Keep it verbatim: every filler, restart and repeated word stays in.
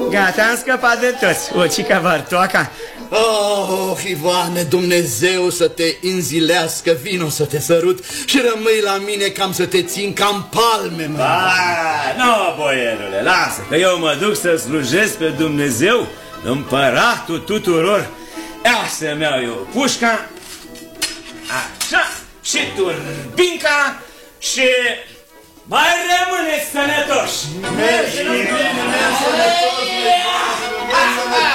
Gata, am scăpat de toți, Ocica Vartoaca. Oh, Ivane, Dumnezeu să te înzilească, vino să te sărut și rămâi la mine cam să te țin cam palme, mă. Ah, nu, boierule, lasă, că eu mă duc să slujesc pe Dumnezeu, împăratul tuturor. Ia să-mi iau eu pușca, așa, și turbinca și mai rămâneți sănătoși. Mergi bine, mergi sănătoși.